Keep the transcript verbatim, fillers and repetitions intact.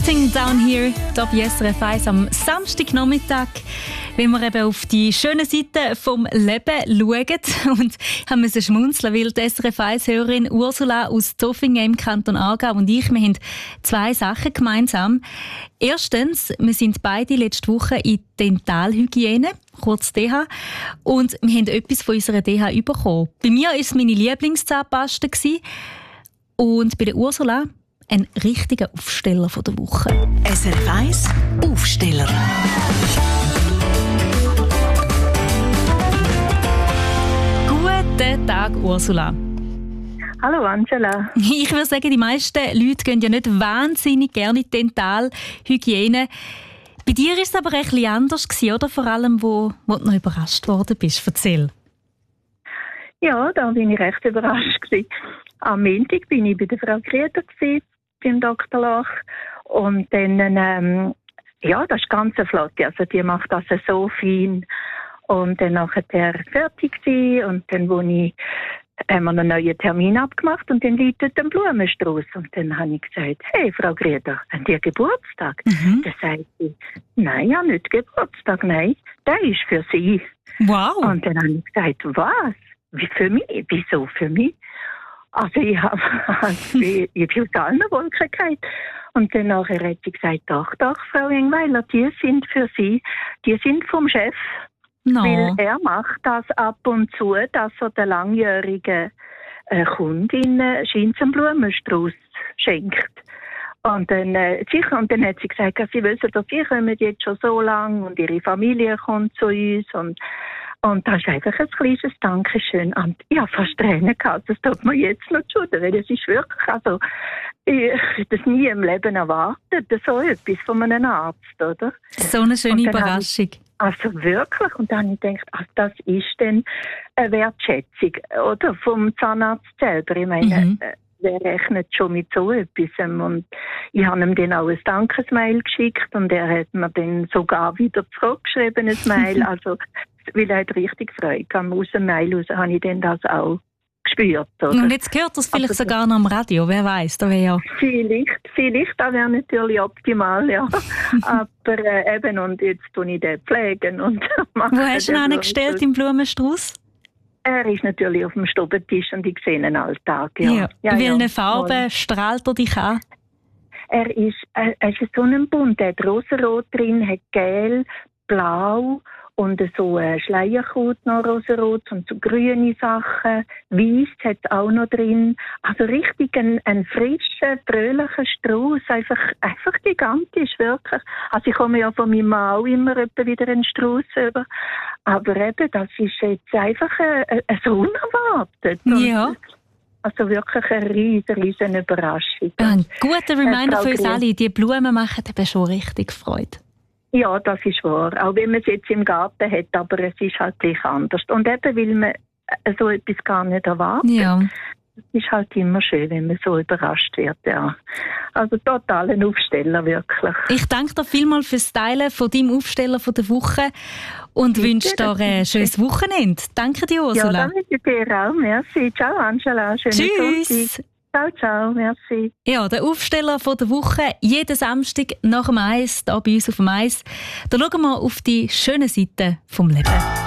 Getting Down Here, hier bei S R F eins am Samstagnachmittag, wenn wir eben auf die schönen Seiten vom Leben schauen. Und haben müssen schmunzeln, weil die S R F eins-Hörerin Ursula aus Zofingen im Kanton Aargau und ich, wir haben zwei Sachen gemeinsam. Erstens, wir sind beide letzte Woche in Dentalhygiene, kurz D H, und wir haben etwas von unserer D H bekommen. Bei mir war es meine Lieblingszahnpasta und bei der Ursula ein richtiger Aufsteller von der Woche. S R F eins Aufsteller. Guten Tag, Ursula. Hallo Angela. Ich würde sagen, die meisten Leute gehen ja nicht wahnsinnig gerne in die Dentalhygiene. Bei dir war es aber ein bisschen anders, oder? Vor allem, wo, wo du noch überrascht worden bist. Erzähl. Ja, da bin ich recht überrascht gewesen. Am Montag bin ich bei der Frau Grieter gewesen, beim Doktor Lach. Und dann, ähm, ja, das ist ganz flott. Also die macht das so fein. Und dann nachher fertig gewesen. Und dann, wo ich, haben wir einen neuen Termin abgemacht und dann liegt ein Blumenstrauß. Und dann habe ich gesagt, hey, Frau Grieter, haben Sie Geburtstag? Mhm. Dann sagt sie, nein, ja, nicht Geburtstag, nein, der ist für Sie. Wow. Und dann habe ich gesagt, was? Wie für mich? Wieso für mich? Also ich habe ich, ich aus allen Wolken gehabt. Und dann nachher hat sie gesagt, doch, doch, Frau Engweiler, die sind für Sie, die sind vom Chef. No. Weil er macht das ab und zu, dass er der langjährigen äh, Kundin äh, scheint einen Blumenstrauß schenkt. Und dann, äh, sicher, und dann hat sie gesagt, sie wissen, dass sie kommen jetzt schon so lange und ihre Familie kommt zu uns. Und, und das ist einfach ein kleines Dankeschön. Und ich habe fast Tränen gehabt, das tut mir jetzt noch schudern, weil es ist wirklich, also, ich habe das nie im Leben erwartet, so etwas von einem Arzt, oder? So eine schöne Überraschung. Also wirklich. Und dann habe ich gedacht, ach, das ist dann eine Wertschätzung, oder? Vom Zahnarzt selber. Ich meine, mhm. wer rechnet schon mit so etwas? Und ich habe ihm dann auch ein Dankesmail geschickt und er hat mir dann sogar wieder zurückgeschrieben, ein Mail. Also, weil er hat richtig Freude gehabt. Aus dem Mail raus habe ich dann das auch gespürt. Oder? Und jetzt gehört das vielleicht also, sogar noch am Radio, wer weiß, da wäre ja... Vielleicht, vielleicht, das wäre natürlich optimal, ja. Aber äh, eben, und jetzt tue ich den pflegen und mache. Wo hast du ihn angestellt im Blumenstrauß? Er ist natürlich auf dem Stubentisch und ich sehe ihn alltag, ja. ja. ja in welchen ja, Farben voll. Strahlt er dich an? Er ist, er, er ist so ein Bunt, er hat rosarot drin, hat gel, blau und so ein Schleierkraut noch rosarot und so grüne Sachen. Weiss hat es auch noch drin. Also richtig ein, ein frischer, fröhlicher Strauß. Einfach, einfach gigantisch, wirklich. Also ich komme ja von meinem Mann auch immer wieder einen Strauß über. Aber eben, das ist jetzt einfach äh, äh, so unerwartet. Ja. Also wirklich eine riesen, riesen Überraschung. Ein guter Reminder für uns alle, die Blumen machen eben schon richtig Freude. Ja, das ist wahr. Auch wenn man es jetzt im Garten hat, aber es ist halt gleich anders. Und eben, weil man so etwas gar nicht erwartet. Ja. Es ist halt immer schön, wenn man so überrascht wird, ja. Also total ein Aufsteller, wirklich. Ich danke dir vielmals fürs Teilen von deinem Aufsteller von der Woche und wünsche dir ein schönes Wochenende. Danke dir, Ursula. Ja, danke dir auch. Merci. Ciao, Angela. Schönen Tschüss. Sonntag. Ciao, ciao, merci. Ja, der Aufsteller von der Woche, jeden Samstag nach dem Eis, hier bei uns auf dem Eis. Da schauen wir auf die schönen Seiten vom Leben.